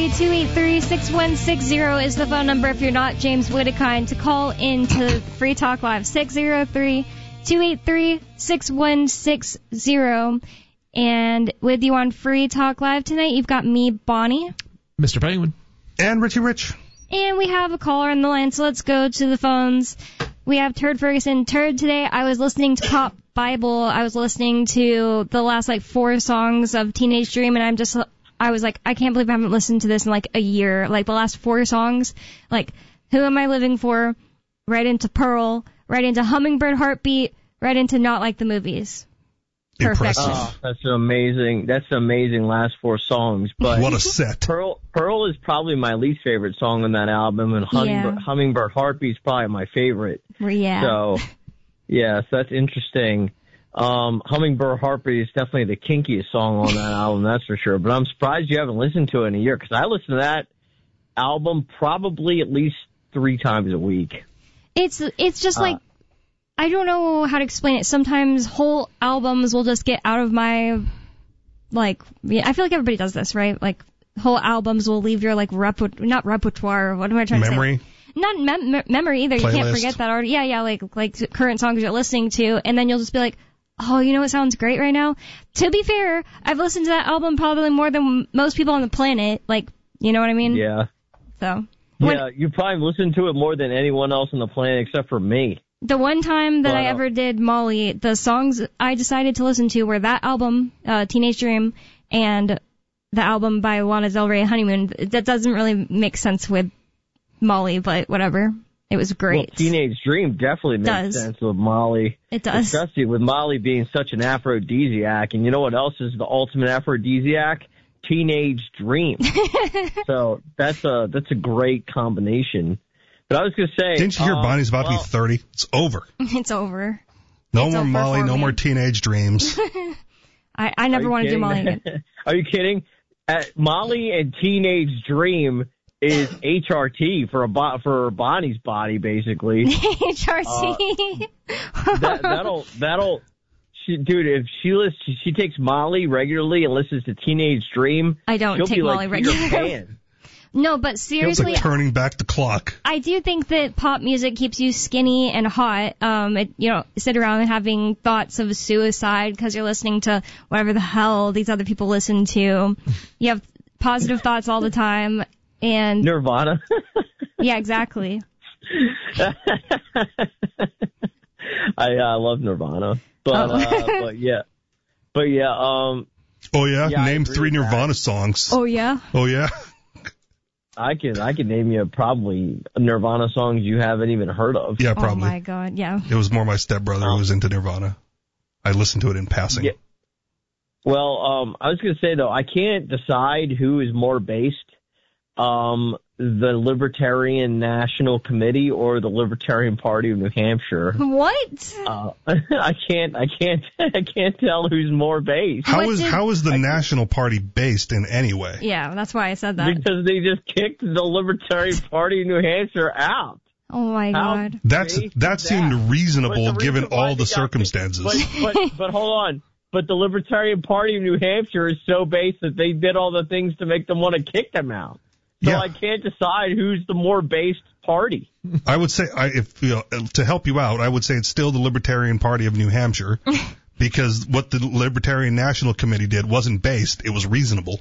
603-283-6160 is the phone number if you're not James Whittakind to call into Free Talk Live. 603-283-6160. And with you on Free Talk Live tonight, you've got me, Bonnie. Mr. Penguin. And Richie Rich. And we have a caller on the line, so let's go to the phones. We have Turd Ferguson. Turd, today I was listening to Pop Bible. I was listening to the last, 4 songs of Teenage Dream, and I was like, I can't believe I haven't listened to this in, a year. The last 4 songs, Who Am I Living For, right into Pearl, right into Hummingbird Heartbeat, right into Not Like the Movies. Perfect. Impressive. That's amazing last 4 songs. But what a set. Pearl is probably my least favorite song on that album, and Hummingbird Heartbeat's probably my favorite. Yeah. So, yeah, so that's interesting. Hummingbird Heartbeat is definitely the kinkiest song on that album, that's for sure. But I'm surprised you haven't listened to it in a year, because I listen to that album probably at least 3 times a week. It's just I don't know how to explain it. Sometimes whole albums will just get out of my, I feel like everybody does this, right? Whole albums will leave your, not repertoire, what am I trying to say? Memory. Not memory either. Playlist. You can't forget that already. Yeah, like current songs you're listening to, and then you'll just be like, oh, you know what sounds great right now? To be fair, I've listened to that album probably more than most people on the planet. You know what I mean? Yeah. So. Yeah, you probably listened to it more than anyone else on the planet except for me. The one time that I ever did Molly, the songs I decided to listen to were that album, Teenage Dream, and the album by Lana Del Rey, Honeymoon. That doesn't really make sense with Molly, but whatever. It was great. Well, Teenage Dream definitely makes sense with Molly. It does. Especially with Molly being such an aphrodisiac. And you know what else is the ultimate aphrodisiac? Teenage Dream. So that's a great combination. But I was going to say... Didn't you hear Bonnie's about to be 30? It's over. It's over. No more Molly, no more Teenage Dreams. I never want to do Molly again. Are you kidding? Molly and Teenage Dream is HRT for Bonnie's body, basically. HRT? Dude, if she takes Molly regularly and listens to Teenage Dream, I don't take Molly regularly. No, but seriously, it's like turning back the clock. I do think that pop music keeps you skinny and hot. Sit around and having thoughts of suicide because you're listening to whatever the hell these other people listen to. You have positive thoughts all the time. And Nirvana. Yeah, exactly. I love Nirvana, but yeah. Oh yeah, name 3 Nirvana songs. Oh yeah. Oh yeah. I can name you probably Nirvana songs you haven't even heard of. Yeah, probably. Oh my God, yeah. It was more my stepbrother who was into Nirvana. I listened to it in passing. Yeah. Well, I was going to say though, I can't decide who is more based. The Libertarian National Committee or the Libertarian Party of New Hampshire. What? I can't tell who's more based. How is the National Party based in any way? Yeah, that's why I said that. Because they just kicked the Libertarian Party of New Hampshire out. Oh my God. That seemed reasonable given all the circumstances. But hold on. But the Libertarian Party of New Hampshire is so based that they did all the things to make them want to kick them out. So I can't decide who's the more based party. I would say, to help you out, I would say it's still the Libertarian Party of New Hampshire, because what the Libertarian National Committee did wasn't based; it was reasonable.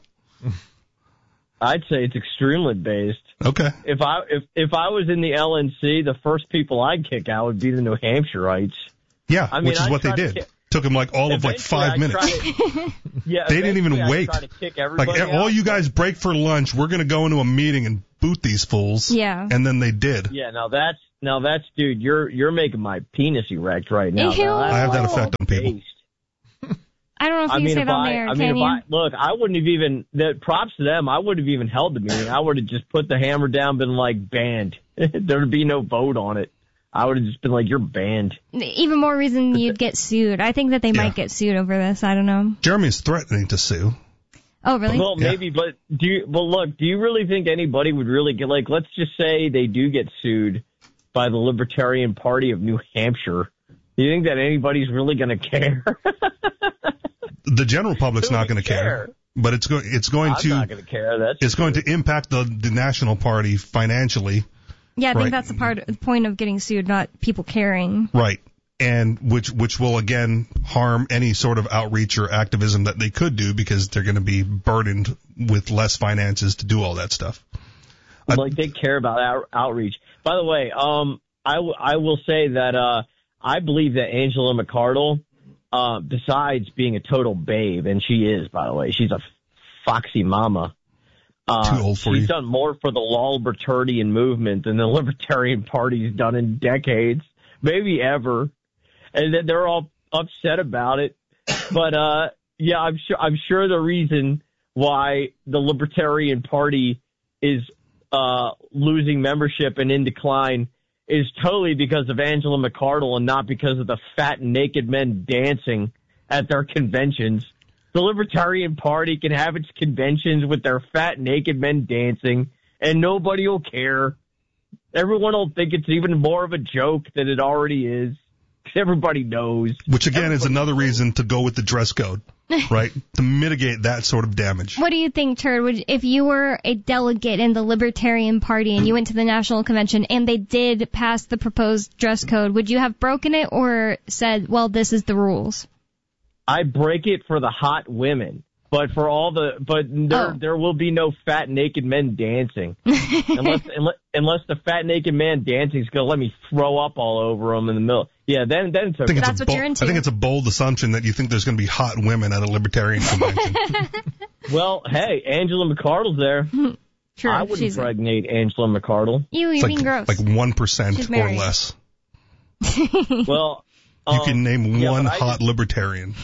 I'd say it's extremely based. Okay. If I was in the LNC, the first people I'd kick out would be the New Hampshireites. Yeah, which is what they did. Took them all of 5 minutes. They didn't even wait. All you guys break for lunch. We're going to go into a meeting and boot these fools. Yeah. And then they did. Yeah. Now that's dude. You're making my penis erect right now. I have that effect on people. I don't know if you say that on there. Look, I wouldn't have even. Props to them. I wouldn't have even held the meeting. I would have just put the hammer down, been like banned. There would be no vote on it. I would have just been like, you're banned. Even more reason you'd get sued. I think that they might get sued over this. I don't know. Jeremy's threatening to sue. Oh, really? Well, maybe, but do you really think anybody would really get, let's just say they do get sued by the Libertarian Party of New Hampshire. Do you think that anybody's really going to care? The general public's not going to care. But it's going I'm not going to care. It's going to impact the National Party financially. Yeah, I think that's the point of getting sued, not people caring. Right. And which will again harm any sort of outreach or activism that they could do because they're going to be burdened with less finances to do all that stuff. Like they care about outreach. By the way, I will say that I believe that Angela McArdle, besides being a total babe, and she is, by the way, she's a foxy mama. Too old for she's done more for the libertarian movement than the Libertarian Party's done in decades, maybe ever. And then they're all upset about it. But yeah, I'm sure the reason why the Libertarian Party is losing membership and in decline is totally because of Angela McArdle and not because of the fat naked men dancing at their conventions. The Libertarian Party can have its conventions with their fat naked men dancing, and nobody will care. Everyone will think it's even more of a joke than it already is. Everybody knows. Which, again, is another reason to go with the dress code, right? To mitigate that sort of damage. What do you think, Turd? If you were a delegate in the Libertarian Party and you went to the National Convention and they did pass the proposed dress code, would you have broken it or said, well, this is the rules? I break it for the hot women. But there will be no fat naked men dancing unless the fat naked man dancing is going to let me throw up all over them in the middle. Yeah, then it's okay. That's what you're into. I think it's a bold assumption that you think there's going to be hot women at a Libertarian convention. Well, hey, Angela McArdle's there. True, I wouldn't impregnate Angela McArdle. You're being gross. Like 1% or less. Well, you can name one hot Libertarian.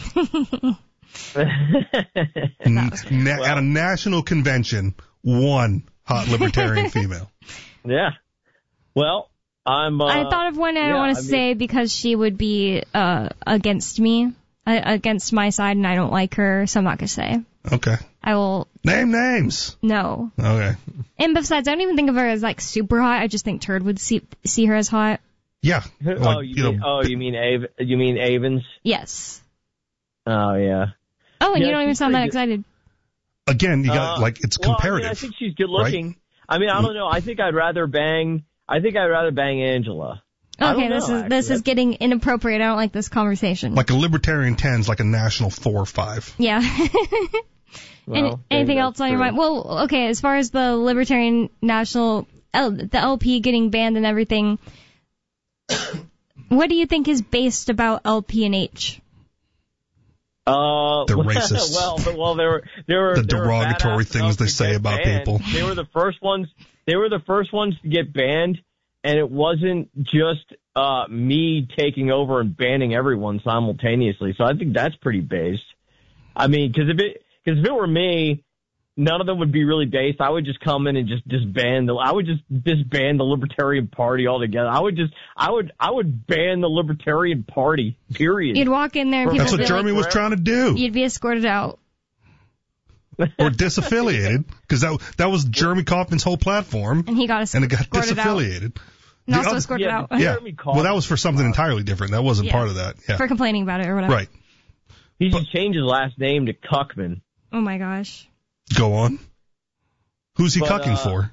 At a national convention, one hot Libertarian female. Yeah. Well, I thought of one I don't want to say because she would be against me, against my side, and I don't like her, so I'm not going to say. Okay. I will... Name names! No. Okay. And besides, I don't even think of her as, like, super hot. I just think Turd would see her as hot. Yeah. Like, you mean Avens? Yes. Oh, yeah. Oh, and you don't even sound that excited. Again, you got it's comparative. I think she's good looking. Right? I mean, I don't know. I think I'd rather bang Angela. Okay, this is getting inappropriate. I don't like this conversation. Like a Libertarian 10's like a national 4 or 5. Yeah. Well, anything else on your mind? Well, okay, as far as the Libertarian National, the LP getting banned and everything, what do you think is based about LP and H? They're racist. Well, there were the derogatory things they say about people. They were the first ones. They were the first ones to get banned, and it wasn't just me taking over and banning everyone simultaneously. So I think that's pretty based. I mean, because if it were me, none of them would be really based. I would just come in and just disband I would just disband the Libertarian Party altogether. I would ban the Libertarian Party, period. You'd walk in there and people That's what Jeremy was trying to do. You'd be escorted out. Or disaffiliated, because that was Jeremy Kaufman's whole platform. And he got disaffiliated. And also escorted out. Yeah. Well, that was for something entirely different. That wasn't part of that. Yeah. For complaining about it or whatever. Right. He should change his last name to Cuckman. Oh my gosh. Go on. Who's he cucking for?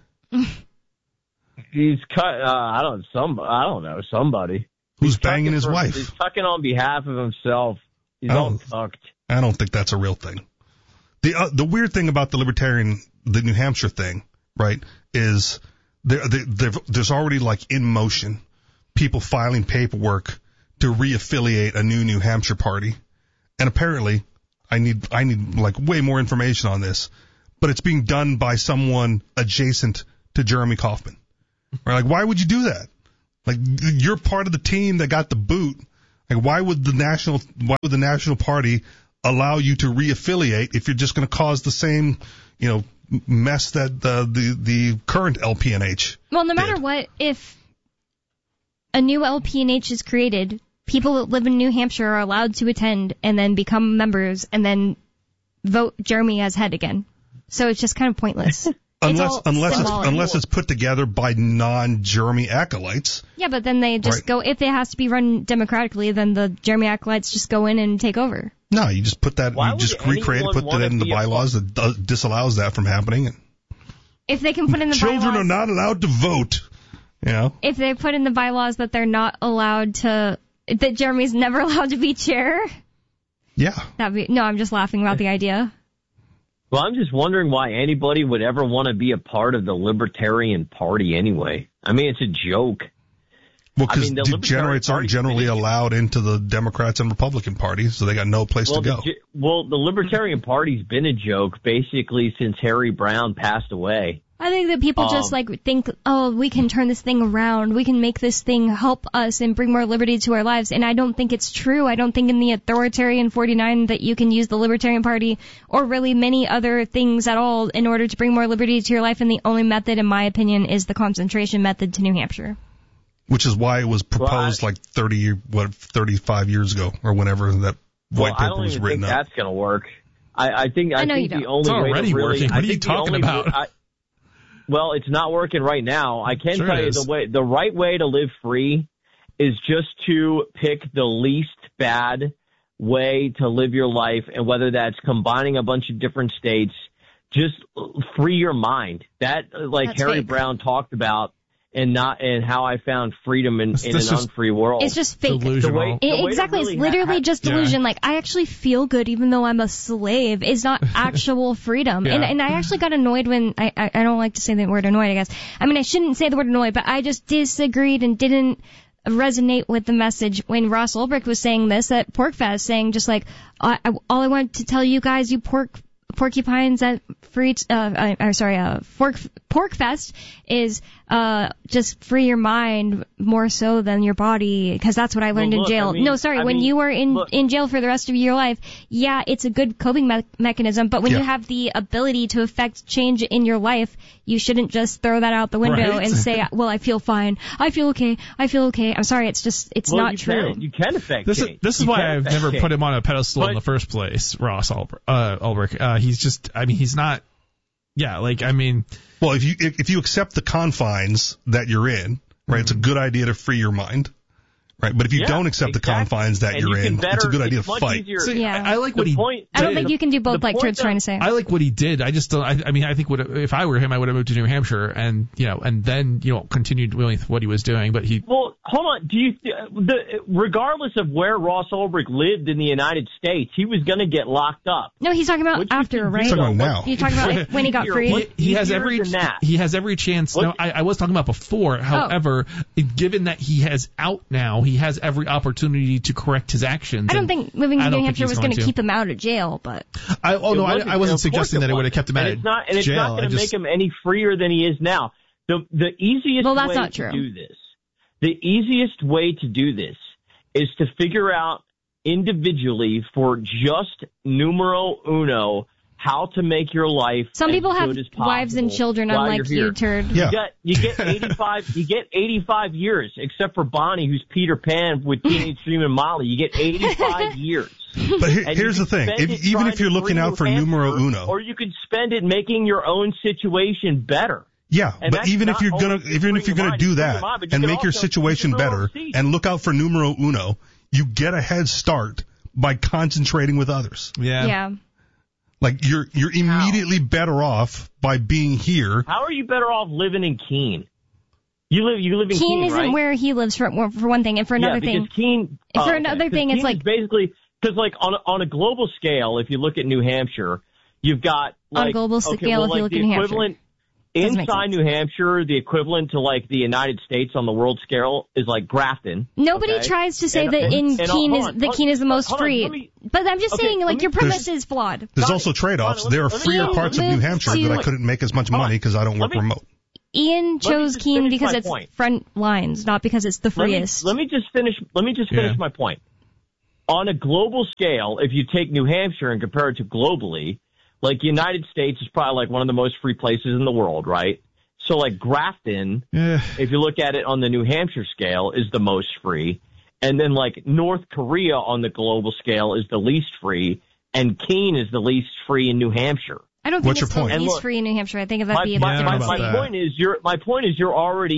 He's I don't know, somebody. Who's banging his wife? He's cucking on behalf of himself. He's all cucked. I don't think that's a real thing. The weird thing about the New Hampshire thing, right, is there's already like in motion people filing paperwork to reaffiliate a New Hampshire party, and apparently I need like way more information on this, but it's being done by someone adjacent to Jeremy Kaufman. Right? Like, why would you do that? Like, you're part of the team that got the boot. Like, why would the National Party allow you to reaffiliate if you're just going to cause the same, mess that the current LPNH? Well, no matter what, if a new LPNH is created, people that live in New Hampshire are allowed to attend and then become members and then vote Jeremy as head again. So it's just kind of pointless. Unless it's put together by non-Jeremy acolytes. Yeah, but then they just go, if it has to be run democratically, then the Jeremy acolytes just go in and take over. No, you just put that, you just recreate it, put that in the bylaws that disallows that from happening. If they can put in the children bylaws, are not allowed to vote. You know? If they put in the bylaws that they're not allowed to, that Jeremy's never allowed to be chair. Yeah. I'm just laughing about the idea. Well, I'm just wondering why anybody would ever want to be a part of the Libertarian Party anyway. I mean, it's a joke. Well, because degenerates aren't generally allowed into the Democrats and Republican parties, so they got no place to go. The Libertarian Party's been a joke basically since Harry Brown passed away. I think that people just think, oh, we can turn this thing around. We can make this thing help us and bring more liberty to our lives. And I don't think it's true. I don't think in the authoritarian 49 that you can use the Libertarian Party or really many other things at all in order to bring more liberty to your life. And the only method, in my opinion, is the concentration method to New Hampshire. Which is why it was proposed 35 years ago or whenever that white paper was written up. I don't think that's going to work. I think the only it's way already to really, working. What are you talking about? Well, it's not working right now. I can tell you the right way to live free is just to pick the least bad way to live your life, and whether that's combining a bunch of different states, just free your mind. That's Harry Brown talked about. And how I found freedom in an unfree world. It's just fake. Delusional. Exactly. It's literally just delusion. Like, I actually feel good even though I'm a slave. It's not actual freedom. Yeah. And I actually got annoyed when, I don't like to say the word annoyed, I guess. I mean, I shouldn't say the word annoyed, but I just disagreed and didn't resonate with the message when Ross Ulbricht was saying this at PorcFest, saying just like, all I want to tell you guys, you porcupines at PorcFest is just free your mind more so than your body, because that's what I learned in jail. When you were in jail for the rest of your life, yeah, it's a good coping mechanism, but when you have the ability to affect change in your life, you shouldn't just throw that out the window and say, well, I feel fine, I feel okay. I'm sorry, it's not true. You can affect change. This is why I've never put him on a pedestal in the first place, Ross Ulbricht. He's not. Yeah, well, if you accept the confines that you're in, right, it's a good idea to free your mind, right? But if you don't accept the confines that you're in, it's a good idea to fight. I like what he did. I don't think you can do both, like Kurt's trying to say. I like what he did. I just don't. I think if I were him, I would have moved to New Hampshire and then continued with what he was doing. But he. Well, hold on. Regardless of where Ross Ulbricht lived in the United States, he was going to get locked up. No, he's talking about after, right? He's talking about now. You're talking about when he got free. He has every chance. No, I was talking about before. However, given that he has out now, he has every opportunity to correct his actions. I don't think moving to New Hampshire was going to keep him out of jail, but. I wasn't suggesting that it would have kept him out of jail. And it's not going to make him any freer than he is now. The easiest way to do this. The easiest way to do this is to figure out individually for just numero uno how to make your life some people have wives and children, unlike you, Turd. Yeah. You get 85 years, except for Bonnie, who's Peter Pan with Teenage Dream and Molly. You get 85 years. But here's the thing: even if you're looking out for numero uno, or you could spend it making your own situation better. Yeah, but even if you're gonna do that and make your situation better and look out for numero uno, you get a head start by concentrating with others. Yeah. Like you're immediately better off by being here. How are you better off living in Keene? You live in Keene, isn't right? where he lives for one thing, and for another thing. Keene, for another thing, it's like basically because on a global scale, if you look at New Hampshire, you've got on a global scale, if you look at New Hampshire. Inside New Hampshire, the equivalent to like the United States on the world scale is like Grafton. Nobody tries to say that Keene is the most free. But I'm just saying, like, your premise is flawed. There's also trade-offs. There are freer parts of New Hampshire that I couldn't make as much money because I don't work remote. Ian chose Keene because it's front lines, not because it's the freest. Let me just finish my point. On a global scale, if you take New Hampshire and compare it to globally, like, United States is probably like one of the most free places in the world, right? So, like, Grafton, if you look at it on the New Hampshire scale, is the most free. And then, like, North Korea on the global scale is the least free. And Keene is the least free in New Hampshire. I don't think What's it's your point? still And look, free in New Hampshire. I think that'd be my that. point is you're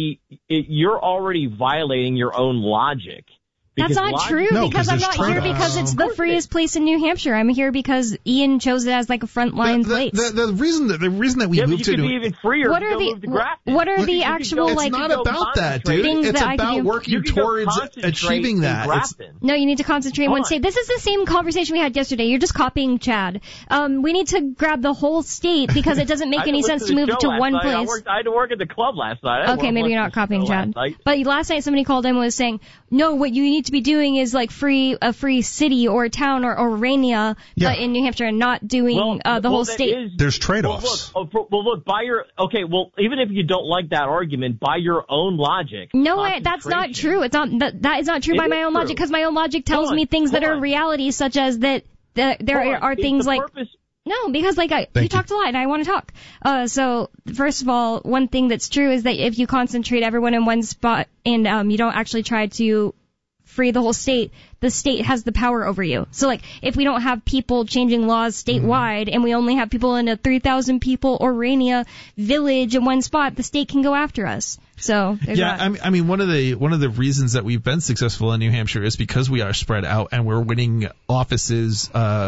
already violating your own logic. That's not true, No, because I'm because not there's here because it's the Of freest place in New Hampshire. I'm here because Ian chose it as like a frontline place. The reason that we Yeah, but moved you to could be even freer. What if are you go move to the Grafton. what are the You could actual go- it's like not go about that, concentrate. dude. Things It's that I could about do. working You could go towards concentrate achieving in that. It's, Grafton. No, you need to concentrate in Hold one on. state. This is the same conversation we had yesterday. You're just copying Chad. We need to grab the whole state because it doesn't I make didn't any listen sense to the move show to last one night. place. I had to work at the club last night. I Okay, maybe you're not copying Chad. Night. But last night somebody called in and was saying, no, what you need to be doing is like a free city or town or Rania in New Hampshire and not doing the whole state. There's trade-offs. Look, even if you don't like that argument, by your own logic. No, that's not true. It's not. That is not true by my own logic, because my own logic tells me things that are reality, such as that there are things like. No, because you talked a lot and I want to talk. So first of all, one thing that's true is that if you concentrate everyone in one spot and you don't actually try to free the whole state, the state has the power over you. So like if we don't have people changing laws statewide and we only have people in a 3,000 people Orania village in one spot, the state can go after us. So there's that. I mean, one of the reasons that we've been successful in New Hampshire is because we are spread out and we're winning offices,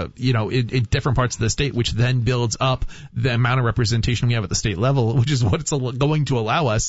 in different parts of the state, which then builds up the amount of representation we have at the state level, which is what it's going to allow us.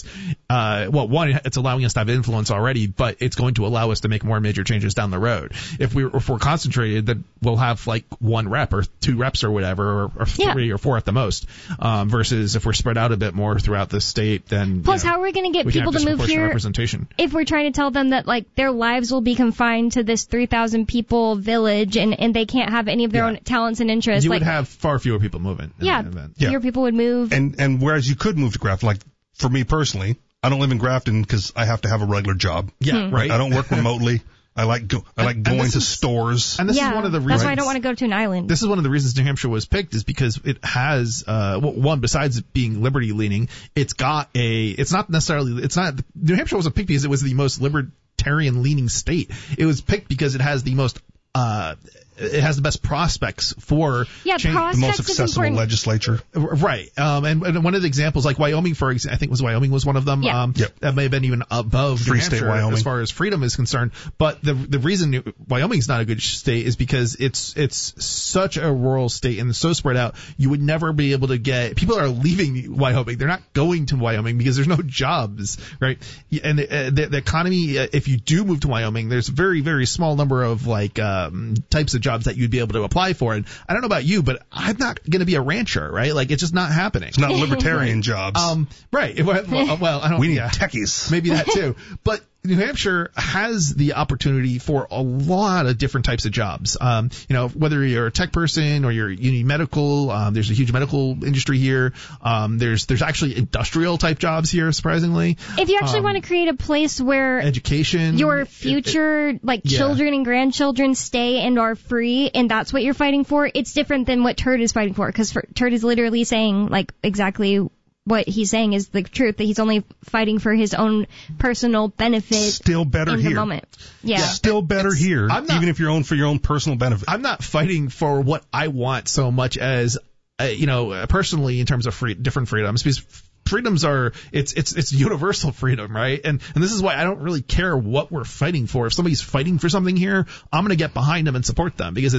It's allowing us to have influence already, but it's going to allow us to make more major changes down the road. If we're concentrated, then we'll have like one rep or two reps or whatever, or three or four at the most. Versus if we're spread out a bit more throughout the state, then plus, how are we going to get people to move here if we're trying to tell them that like their lives will be confined to this 3,000 people village and they can't have any of their own talents and interests? You would have far fewer people moving. Fewer people would move. And whereas you could move to Grafton, like for me personally, I don't live in Grafton because I have to have a regular job. Yeah, right. I don't work remotely. I like going to stores. And this is one of the reasons. That's why I don't want to go to an island. This is one of the reasons New Hampshire was picked, is because it has one, besides it being liberty leaning, New Hampshire wasn't picked because it was the most libertarian leaning state. It was picked because it has the most it has the best prospects for the most accessible legislature. Right. And one of the examples, like Wyoming, for example, I think Wyoming was one of them. That may have been even above Free New Hampshire state Wyoming. as far as freedom is concerned. But the reason Wyoming's not a good state is because it's such a rural state and so spread out. You would never be able to get, people are leaving Wyoming. They're not going to Wyoming because there's no jobs, right? And the economy, if you do move to Wyoming, there's a very, very small number of types of jobs that you'd be able to apply for. And I don't know about you, but I'm not going to be a rancher, right? Like, it's just not happening. It's not libertarian jobs. Right. Well, I don't. We need techies. Maybe that too. But New Hampshire has the opportunity for a lot of different types of jobs. Whether you're a tech person or you need medical, there's a huge medical industry here. There's actually industrial type jobs here, surprisingly. If you actually want to create a place where education, your future children and grandchildren stay and are free, and that's what you're fighting for, it's different than what Turd is fighting for, because Turd is literally saying exactly what he's saying is the truth, that he's only fighting for his own personal benefit. Still better in here. The moment. Yeah. Still better here, even if you're for your own personal benefit. I'm not fighting for what I want so much as, personally in terms of different freedoms, because freedoms are, it's universal freedom, right? And this is why I don't really care what we're fighting for. If somebody's fighting for something here, I'm going to get behind them and support them, because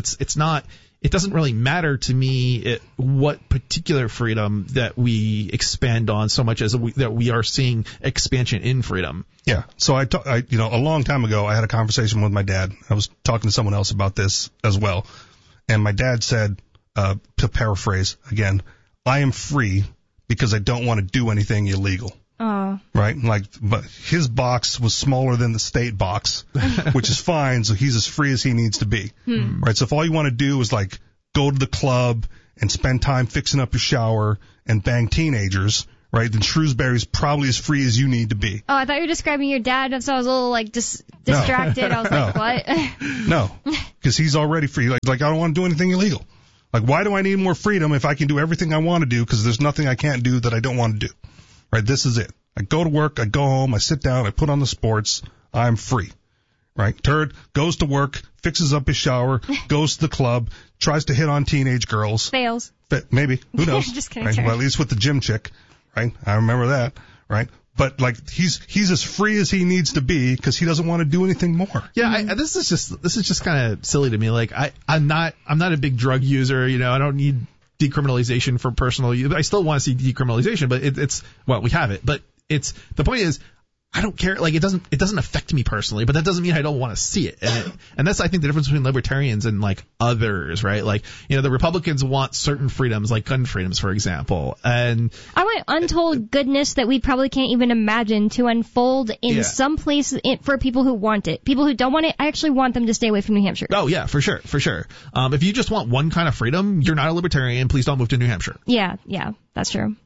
it doesn't really matter to me what particular freedom that we expand on so much as that we are seeing expansion in freedom. Yeah. So a long time ago, I had a conversation with my dad. I was talking to someone else about this as well. And my dad said, to paraphrase again, I am free because I don't want to do anything illegal. Right? But his box was smaller than the state box, which is fine. So he's as free as he needs to be. Right? So if all you want to do is go to the club and spend time fixing up your shower and bang teenagers, right? Then Shrewsbury's probably as free as you need to be. Oh, I thought you were describing your dad, so I was a little distracted. I was like, what? No, because he's already free. I don't want to do anything illegal. Why do I need more freedom if I can do everything I want to do? Because there's nothing I can't do that I don't want to do. Right? This is it. I go to work, I go home, I sit down, I put on the sports, I'm free. right? Turd goes to work, fixes up his shower, goes to the club, tries to hit on teenage girls. Fails. Maybe. Who knows? Just kidding. Right? Turd. Well, at least with the gym chick, right? I remember that, right? But like he's as free as he needs to be because he doesn't want to do anything more. Yeah, this is just kind of silly to me. Like I'm not a big drug user. You know, I don't need decriminalization for personal use. I still want to see decriminalization, but it's we have it. But the point is, I don't care. Like it doesn't affect me personally, but that doesn't mean I don't want to see it. And that's I think the difference between libertarians and like others, right? Like the Republicans want certain freedoms, like gun freedoms, for example. And I want untold goodness that we probably can't even imagine to unfold in some place for people who want it. People who don't want it, I actually want them to stay away from New Hampshire. Oh yeah, for sure. If you just want one kind of freedom, you're not a libertarian. Please don't move to New Hampshire. Yeah, that's true.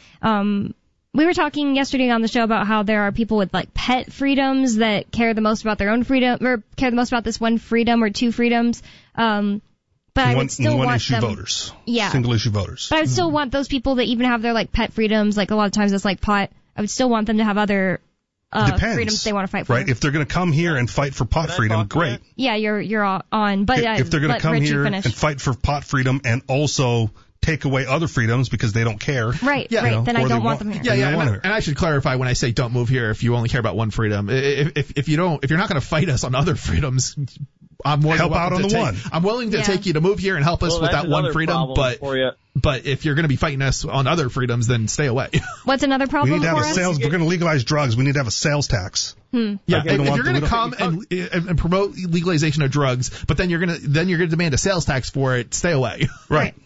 We were talking yesterday on the show about how there are people with like pet freedoms that care the most about their own freedom, or care the most about this one freedom or two freedoms. But I would still want issue them. Voters. Yeah. Single issue voters. But I would still want those people that even have their like pet freedoms, like a lot of times it's like pot. I would still want them to have other freedoms they want to fight for. Right. If they're going to come here and fight for pot freedom, great. Yeah, you're on. But if they're going to come Richie here finish. and fight for pot freedom and also take away other freedoms because they don't care. Right, right. Then I don't want them here. Yeah. And I should clarify when I say don't move here if you only care about one freedom. If you're not going to fight us on other freedoms, I'm more help out on the one. I'm willing to take you to move here and help us with that one freedom, but if you're going to be fighting us on other freedoms, then stay away. What's another problem? We need to have we're going to legalize drugs. We need to have a sales tax. Yeah, if you're going to come and promote legalization of drugs, but then you're going to demand a sales tax for it, stay away. Right.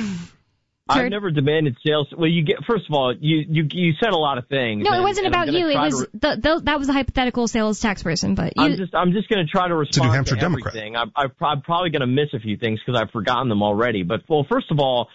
I've never demanded sales. Well, first of all, you said a lot of things. No, it wasn't about you. It was that was a hypothetical sales tax person. But I'm just going to try to respond to New Hampshire everything. I'm probably going to miss a few things because I've forgotten them already. But first of all,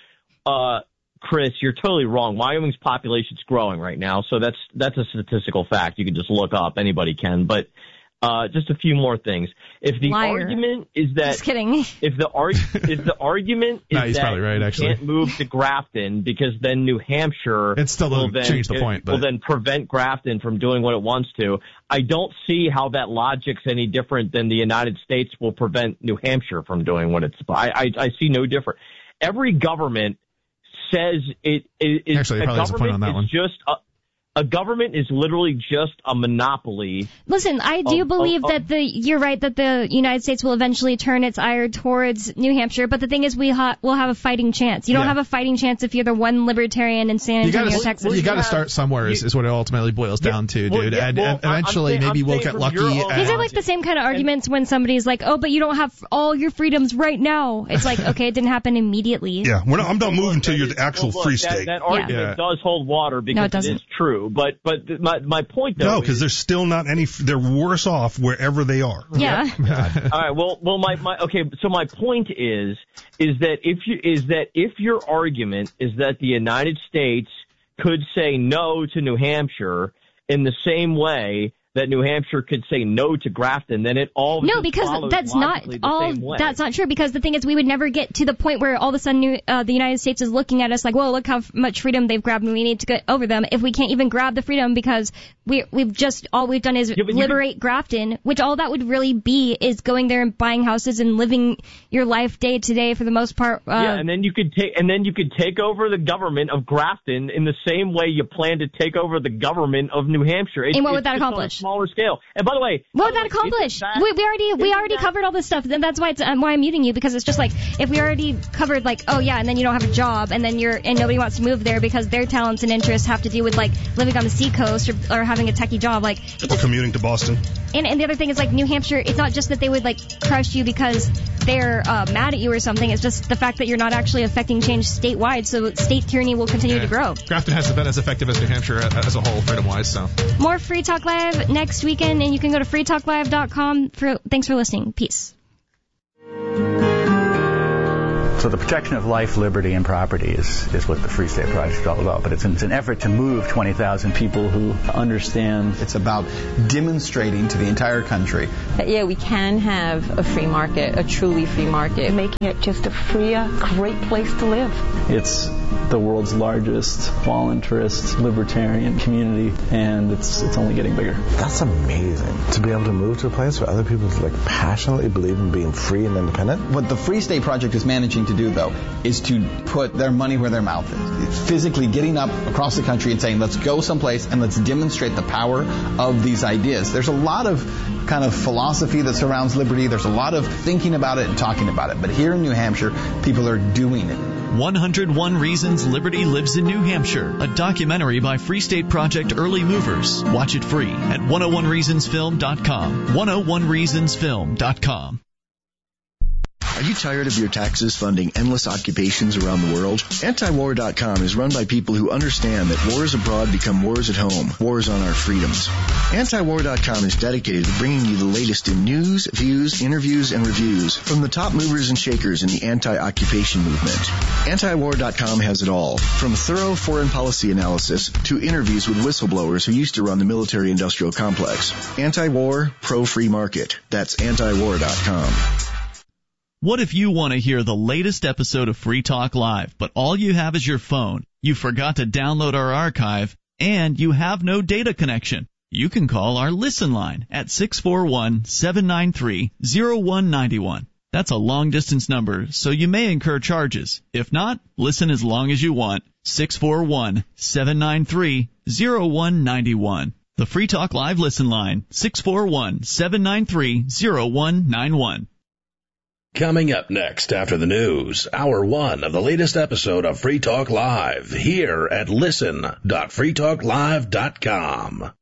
Chris, you're totally wrong. Wyoming's population's growing right now, so that's a statistical fact. You can just look up. Anybody can. But just a few more things. If the argument is that, just kidding. If the argument is that right, you can't move to Grafton because then New Hampshire it still doesn't change the point, will then prevent Grafton from doing what it wants to. I don't see how that logic's any different than the United States will prevent New Hampshire from doing what it's. I see no different. Every government says it is. Actually, probably has a point on that one. A government is literally just a monopoly. Listen, I do believe that you're right that the United States will eventually turn its ire towards New Hampshire, but the thing is we'll have a fighting chance. You don't have a fighting chance if you're the one libertarian in San Antonio, Texas. You got to start somewhere is what it ultimately boils down to, dude. And eventually maybe we'll get lucky. These are like the same kind of arguments when somebody's like, oh, but you don't have all your freedoms right now. It's like, okay, it didn't happen immediately. Yeah, I'm not moving to your actual free state. That argument does hold water because it is true. But my point though. No, because they're still not any. They're worse off wherever they are. Yeah. All right. Well. Okay. So my point is that if your argument is that the United States could say no to New Hampshire in the same way that New Hampshire could say no to Grafton, then it all because that's not all. That's not true because the thing is, we would never get to the point where all of a sudden the United States is looking at us like, "Whoa, look how much freedom they've grabbed, and we need to get over them." If we can't even grab the freedom because we've done is liberate Grafton, which all that would really be is going there and buying houses and living your life day to day for the most part. And then you could take over the government of Grafton in the same way you plan to take over the government of New Hampshire. And what would that accomplish? Smaller scale. And by the way, what would that accomplish? We already covered all this stuff, and that's why why I'm muting you, because it's just like if we already covered like, oh yeah, and then you don't have a job, and then nobody wants to move there because their talents and interests have to do with like living on the seacoast or having a techie job, like or commuting to Boston. And the other thing is like New Hampshire, it's not just that they would like crush you because they're mad at you or something. It's just the fact that you're not actually affecting change statewide, so state tyranny will continue to grow. Grafton hasn't been as effective as New Hampshire as a whole, freedom-wise. So more Free Talk Live next weekend, and you can go to freetalklive.com. Thanks for listening. Peace. So the protection of life, liberty, and property is what the Free State Project is all about. But it's an effort to move 20,000 people who understand. It's about demonstrating to the entire country that, yeah, we can have a free market, a truly free market. Making it just a freer, great place to live. It's the world's largest voluntarist libertarian community, and it's only getting bigger. That's amazing, to be able to move to a place where other people passionately believe in being free and independent. What the Free State Project is managing to do, though, is to put their money where their mouth is. It's physically getting up across the country and saying, let's go someplace and let's demonstrate the power of these ideas. There's a lot of kind of philosophy that surrounds liberty. There's a lot of thinking about it and talking about it. But here in New Hampshire, people are doing it. 101 Reasons Liberty Lives in New Hampshire, a documentary by Free State Project Early Movers. Watch it free at 101reasonsfilm.com. 101reasonsfilm.com. Are you tired of your taxes funding endless occupations around the world? Antiwar.com is run by people who understand that wars abroad become wars at home, wars on our freedoms. Antiwar.com is dedicated to bringing you the latest in news, views, interviews, and reviews from the top movers and shakers in the anti-occupation movement. Antiwar.com has it all, from thorough foreign policy analysis to interviews with whistleblowers who used to run the military-industrial complex. Anti-war, pro-free market. That's Antiwar.com. What if you want to hear the latest episode of Free Talk Live, but all you have is your phone, you forgot to download our archive, and you have no data connection? You can call our Listen line at 641-793-0191. That's a long-distance number, so you may incur charges. If not, listen as long as you want. 641-793-0191. The Free Talk Live Listen line, 641-793-0191. Coming up next after the news, Hour 1 of the latest episode of Free Talk Live, here at listen.freetalklive.com.